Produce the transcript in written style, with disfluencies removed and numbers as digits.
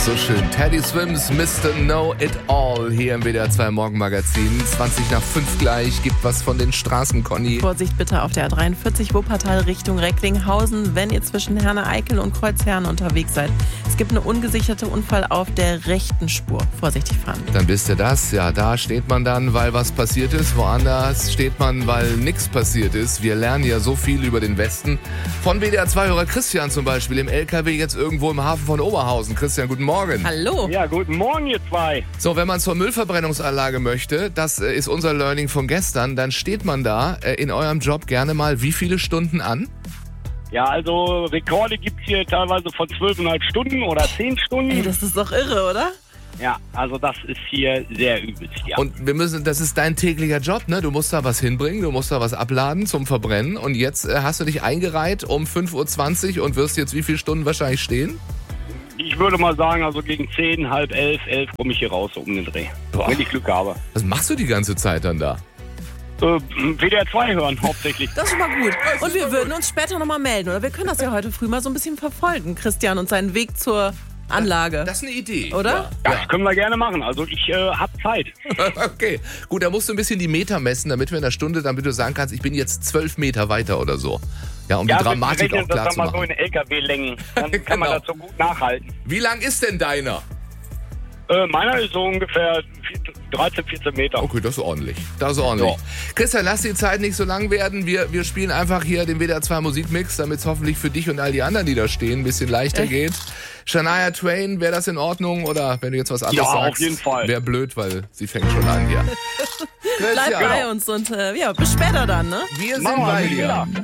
So schön. Teddy Swims, Mr. Know It All hier im WDR 2 Morgenmagazin. 20 nach 5 gleich. Gibt was von den Straßen, Conny. Vorsicht bitte auf der A43 Wuppertal Richtung Recklinghausen, wenn ihr zwischen Herne-Eickel und Kreuzherne unterwegs seid. Es gibt einen ungesicherten Unfall auf der rechten Spur. Vorsichtig fahren. Dann wisst ihr das. Ja, da steht man dann, weil was passiert ist. Woanders steht man, weil nichts passiert ist. Wir lernen ja so viel über den Westen. Von WDR 2-Hörer Christian zum Beispiel im LKW jetzt irgendwo im Hafen von Oberhausen. Christian, guten Morgen. Hallo. Ja, guten Morgen, ihr zwei. So, wenn man zur Müllverbrennungsanlage möchte, das ist unser Learning von gestern, dann steht man da in eurem Job gerne mal wie viele Stunden an? Ja, also Rekorde gibt's hier teilweise von 12,5 Stunden oder 10 Stunden. Ey, das ist doch irre, oder? Ja, also das ist hier sehr übelst, ja. Und das ist dein täglicher Job, ne? Du musst da was hinbringen, du musst da was abladen zum Verbrennen und jetzt hast du dich eingereiht um 5:20 Uhr und wirst jetzt wie viele Stunden wahrscheinlich stehen? Ich würde mal sagen, also gegen 10, halb 11 komme ich hier raus um den Dreh. Boah. Wenn ich Glück habe. Was machst du die ganze Zeit dann da? WDR 2 hören, hauptsächlich. Das ist schon mal gut. Und wir würden uns später nochmal melden, oder? Wir können das ja heute früh mal so ein bisschen verfolgen, Christian, und seinen Weg zur Anlage. Das ist eine Idee. Oder? Das können wir gerne machen. Also ich habe Zeit. Okay, gut, da musst du ein bisschen die Meter messen, damit wir in einer Stunde, damit du sagen kannst, ich bin jetzt 12 Meter weiter oder so. Ja, um die Dramatik auch klar das zu dann mal so machen. in LKW-Längen. Dann kann man Genau. das so gut nachhalten. Wie lang ist denn deiner? Meiner ist so ungefähr 13, 14 Meter. Okay, das ist ordentlich. Das ist ordentlich. Ja. Christian, lass die Zeit nicht so lang werden. Wir spielen einfach hier den WDR 2 Musikmix, damit es hoffentlich für dich und all die anderen, die da stehen, ein bisschen leichter geht. Shania Twain, wäre das in Ordnung? Oder wenn du jetzt was anderes sagst? Ja, auf jeden Fall. Wäre blöd, weil sie fängt schon an hier. Bleib bei uns und bis später dann, ne? Wir sind Machen wir, bei bis dir. später.